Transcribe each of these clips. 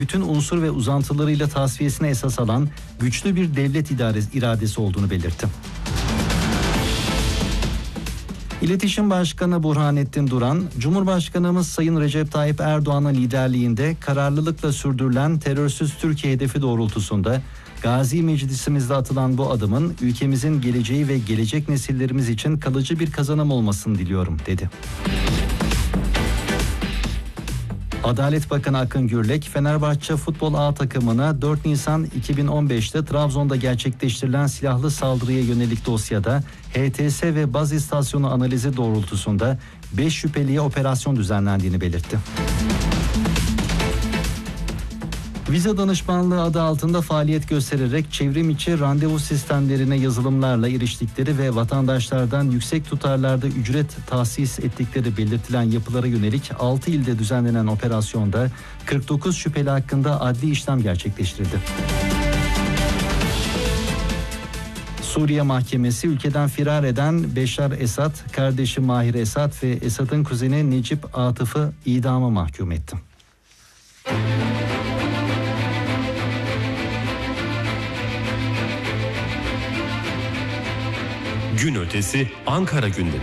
bütün unsur ve uzantılarıyla tasfiyesine esas alan güçlü bir devlet iradesi olduğunu belirtti. İletişim Başkanı Burhanettin Duran, Cumhurbaşkanımız Sayın Recep Tayyip Erdoğan'ın liderliğinde kararlılıkla sürdürülen terörsüz Türkiye hedefi doğrultusunda Gazi Meclisimizde atılan bu adımın ülkemizin geleceği ve gelecek nesillerimiz için kalıcı bir kazanım olmasını diliyorum, dedi. Adalet Bakanı Akın Gürlek, Fenerbahçe Futbol A takımına 4 Nisan 2015'te Trabzon'da gerçekleştirilen silahlı saldırıya yönelik dosyada HTS ve baz istasyonu analizi doğrultusunda 5 şüpheliye operasyon düzenlendiğini belirtti. Vize danışmanlığı adı altında faaliyet göstererek çevrim içi randevu sistemlerine yazılımlarla eriştikleri ve vatandaşlardan yüksek tutarlarda ücret tahsis ettikleri belirtilen yapılara yönelik 6 ilde düzenlenen operasyonda 49 şüpheli hakkında adli işlem gerçekleştirildi. Suriye Mahkemesi ülkeden firar eden Beşar Esad, kardeşi Mahir Esad ve Esad'ın kuzeni Necip Atıf'ı idama mahkum etti. Gün ötesi Ankara gündemi.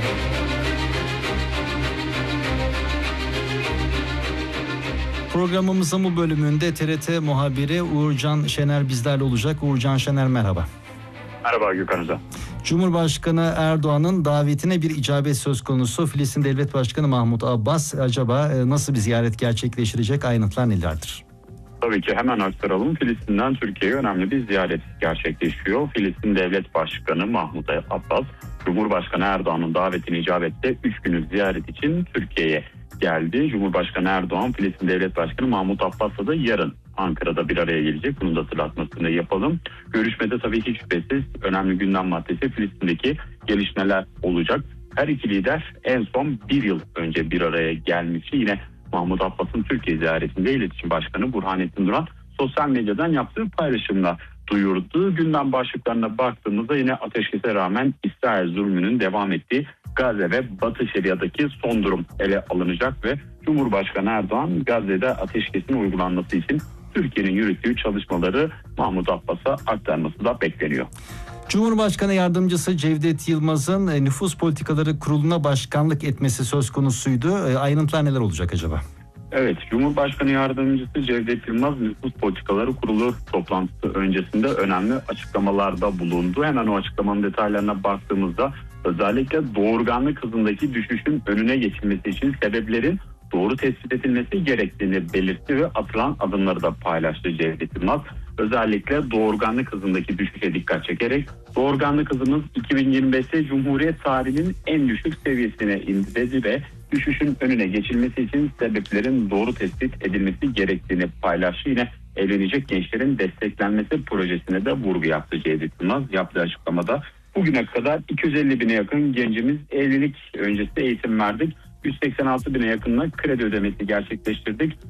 Programımızın bu bölümünde TRT muhabiri Uğurcan Şener bizlerle olacak. Uğurcan Şener, merhaba. Merhaba Gökhan Hoca. Cumhurbaşkanı Erdoğan'ın davetine bir icabet söz konusu. Filistin Devlet Başkanı Mahmut Abbas acaba nasıl bir ziyaret gerçekleştirecek, ayrıntılar nelerdir? Tabii ki hemen aktaralım. Filistin'den Türkiye'ye önemli bir ziyaret gerçekleşiyor. Filistin Devlet Başkanı Mahmut Abbas, Cumhurbaşkanı Erdoğan'ın davetine icabette 3 günlük ziyaret için Türkiye'ye geldi. Cumhurbaşkanı Erdoğan, Filistin Devlet Başkanı Mahmut Abbas'la da yarın Ankara'da bir araya gelecek. Bunun da hatırlatmasını yapalım. Görüşmede tabii ki şüphesiz önemli gündem maddesi Filistin'deki gelişmeler olacak. Her iki lider en son bir yıl önce bir araya gelmişti. Yine Mahmut Abbas'ın Türkiye ziyaretinde İletişim Başkanı Burhanettin Duran sosyal medyadan yaptığı paylaşımla duyurdu. Gündem başlıklarına baktığımızda yine ateşkese rağmen İsrail zulmünün devam ettiği Gazze ve Batı Şeria'daki son durum ele alınacak ve Cumhurbaşkanı Erdoğan Gazze'de ateşkesin uygulanması için Türkiye'nin yürüttüğü çalışmaları Mahmut Abbas'a aktarması da bekleniyor. Cumhurbaşkanı Yardımcısı Cevdet Yılmaz'ın Nüfus Politikaları Kurulu'na başkanlık etmesi söz konusuydu. Ayrıntılar neler olacak acaba? Evet, Cumhurbaşkanı Yardımcısı Cevdet Yılmaz Nüfus Politikaları Kurulu toplantısı öncesinde önemli açıklamalarda bulundu. Hemen o açıklamanın detaylarına baktığımızda özellikle doğurganlık hızındaki düşüşün önüne geçilmesi için sebeplerin doğru tespit edilmesi gerektiğini belirtti ve atılan adımları da paylaştı Cevdet Yılmaz. Özellikle doğurganlık hızındaki düşüşe dikkat çekerek doğurganlık hızımız 2025'te Cumhuriyet tarihinin en düşük seviyesine indi dedi ve düşüşün önüne geçilmesi için sebeplerin doğru tespit edilmesi gerektiğini paylaştı. Yine evlenecek gençlerin desteklenmesi projesine de vurgu yaptı Cevdet Yılmaz. Yaptığı açıklamada bugüne kadar 250 bine yakın gencimiz evlilik öncesi eğitim verdik. 186 bine yakınına kredi ödemesi gerçekleştirdik.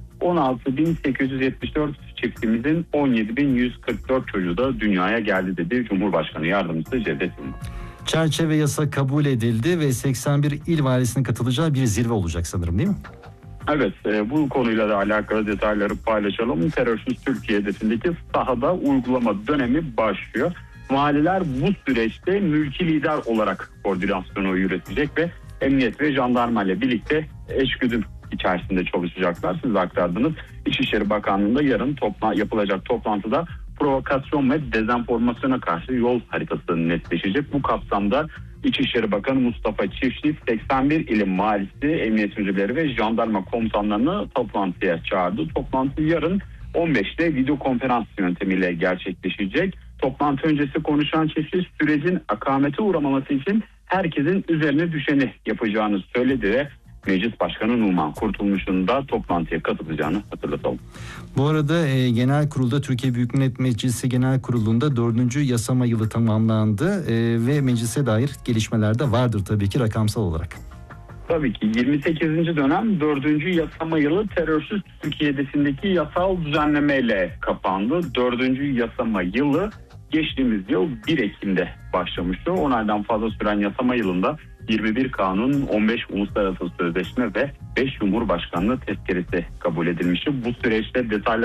16.874 çiftimizin 17.144 çocuğu da dünyaya geldi dedi Cumhurbaşkanı Yardımcısı Cevdet Yılmaz. Çerçeve yasa kabul edildi ve 81 il valisinin katılacağı bir zirve olacak sanırım, değil mi? Evet, bu konuyla da alakalı detayları paylaşalım. Terörsüz Türkiye hedefindeki sahada uygulama dönemi başlıyor. Valiler bu süreçte mülki lider olarak koordinasyonu yürütecek ve emniyet ve jandarma ile birlikte eşgüdüm içerisinde çalışacaklar. Siz aktardınız. İçişleri Bakanlığı'nda yarın yapılacak toplantıda provokasyon ve dezenformasyona karşı yol haritası netleşecek. Bu kapsamda İçişleri Bakanı Mustafa Çiftçi 81 ilin valisi, emniyet müdürleri ve jandarma komutanlarını toplantıya çağırdı. Toplantı yarın 15'te video konferans yöntemiyle gerçekleşecek. Toplantı öncesi konuşan Çiftçi sürecin akamete uğramaması için herkesin üzerine düşeni yapacağını söyledi ve Meclis Başkanı Numan Kurtulmuş'un da toplantıya katılacağını hatırlatalım. Bu arada Genel Kurul'da Türkiye Büyük Millet Meclisi Genel Kurulu'nda 4. yasama yılı tamamlandı ve meclise dair gelişmeler de vardır tabii ki rakamsal olarak. Tabii ki 28. dönem 4. yasama yılı terörsüz Türkiye hedefindeki yasal düzenlemeyle kapandı. 4. yasama yılı geçtiğimiz yıl 1 Ekim'de başlamıştı. 10 aydan fazla süren yasama yılında 21 kanun, 15 uluslararası sözleşme ve 5 Cumhurbaşkanlığı tezkeresi kabul edilmişti. Bu süreçte detaylar